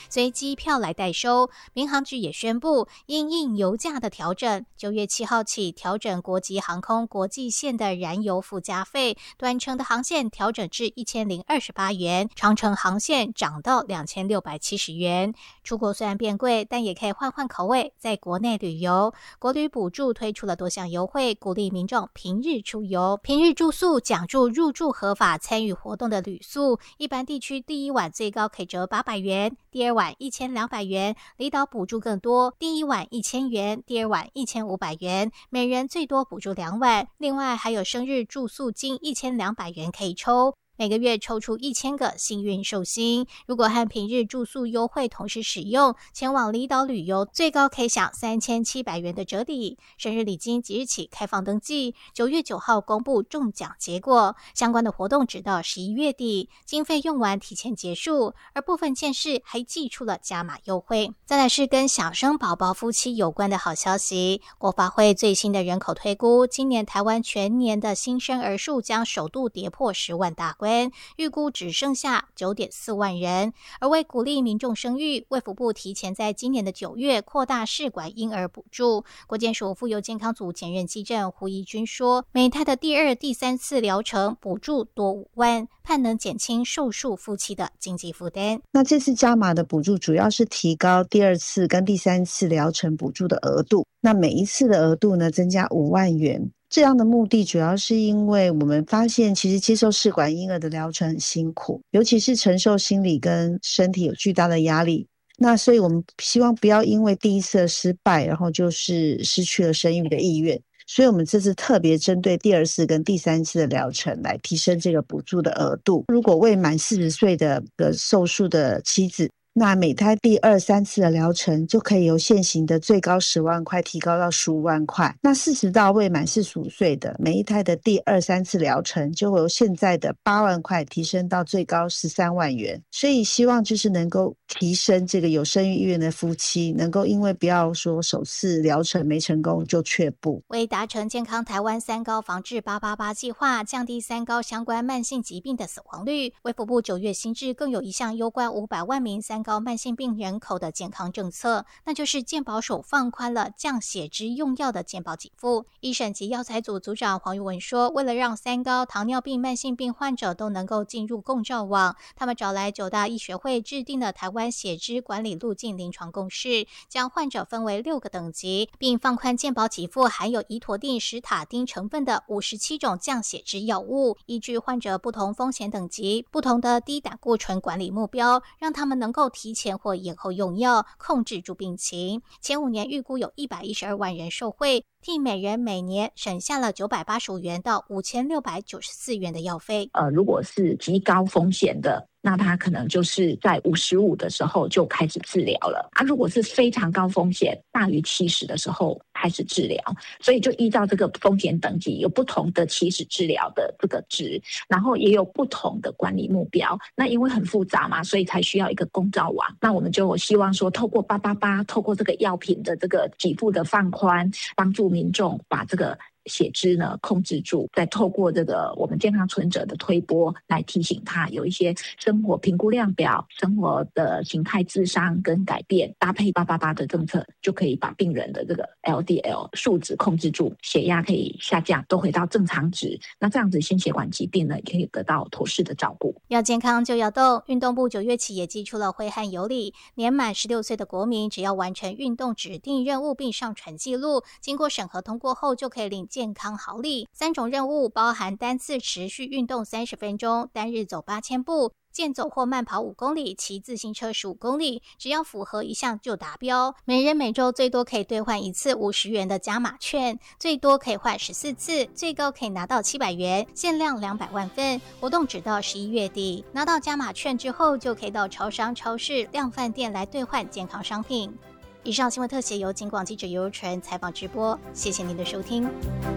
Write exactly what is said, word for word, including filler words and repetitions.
随机票来代收。民航局也宣布，因应油价的调整，九月七号起调整国际航空国际线的燃油附加费，短程的航线调整至一千零二十八元，长程航线涨到两千六百七十元。出国虽然变贵，但也可以换换口味，在国内旅游。国旅补助推出了多项优惠，鼓励民众平日出游。平日住宿奖助入住合法参与活动的旅宿，一般地区第一晚最高可以折八百元，第二晚一千两百元，离岛补助更多，第一晚一千元，第二晚一千五百元，每人最多补助两晚。另外还有生日住宿金一千两百元可以抽。每个月抽出一千个幸运寿星，如果和平日住宿优惠同时使用，前往离岛旅游最高可以享三千七百元的折抵。生日礼金即日起开放登记，九月九号公布中奖结果，相关的活动直到十一月底，经费用完提前结束，而部分县市还寄出了加码优惠。再来是跟小生宝宝夫妻有关的好消息，国发会最新的人口推估，今年台湾全年的新生儿数将首度跌破十万大关，预估只剩下 九点四万人。而为鼓励民众生育，卫福部提前在今年的九月扩大试管婴儿补助。国健署妇幼健康组检验基正胡怡君说，每胎的第二、第三次疗程补助多五万，盼能减轻受术夫妻的经济负担。 那这次加码的补助主要是提高第二次跟第三次疗程补助的额度，那每一次的额度呢增加五万元。这样的目的主要是因为我们发现其实接受试管婴儿的疗程很辛苦，尤其是承受心理跟身体有巨大的压力，那所以我们希望不要因为第一次的失败然后就是失去了生育的意愿，所以我们这次特别针对第二次跟第三次的疗程来提升这个补助的额度。如果未满四十岁的的受术的妻子，那每胎第二、三次的疗程就可以由现行的最高十万块提高到十五万块。那四十到未满四十五岁的每一胎的第二、三次疗程就会由现在的八万块提升到最高十三万元。所以希望就是能够提升这个有生育意愿的夫妻，能够因为不要说首次疗程没成功就却步。 为达成健康台湾三高防治八八八计划，降低三高相关慢性疾病的死亡率，卫福部九月新制更有一项攸关五百万名三高慢性病人口的健康政策，那就是健保署放宽了降血脂用药的健保给付。医审及药材组组长黄玉文说，为了让三高、糖尿病慢性病患者都能够进入共照网，他们找来九大医学会制定了台湾血脂管理路径临床共识，将患者分为六个等级，并放宽健保给付含有胰妥定、史塔丁成分的五十七种降血脂药物，依据患者不同风险等级、不同的低胆固醇管理目标，让他们能够提前或延后用药，控制住病情。前五年预估有一百一十二万人受惠，替每人每年省下了九百八十五元到五千六百九十四元的药费。 呃，如果是极高风险的，那他可能就是在五十五的时候就开始治疗了啊。如果是非常高风险，大于七十的时候开始治疗，所以就依照这个风险等级有不同的起始治疗的这个值，然后也有不同的管理目标。那因为很复杂嘛，所以才需要一个公照网。那我们就希望说，透过八八八，透过这个药品的这个给付的放宽，帮助民众把这个血脂呢控制住，再透过这个我们健康存者的推播来提醒他有一些生活评估量表、生活的形态自伤跟改变，搭配八八八的政策，就可以把病人的这个 L D L 数值控制住，血压可以下降，都回到正常值。那这样子心血管疾病呢，也可以得到妥适的照顾。 要健康就要动，运动部九月起也寄出了挥汗有礼，年满十六岁的国民只要完成运动指定任务并上传记录，经过审核通过后就可以领健康好礼。三种任务包含单次持续运动三十分钟，单日走八千步，健走或慢跑五公里，骑自行车十五公里，只要符合一项就达标。每人每周最多可以兑换一次五十元的加码券，最多可以换十四次，最高可以拿到七百元，限量两百万份。活动直到十一月底，拿到加码券之后，就可以到超商、超市、量贩店来兑换健康商品。以上新闻特写由警广记者尤纯采访直播，谢谢您的收听。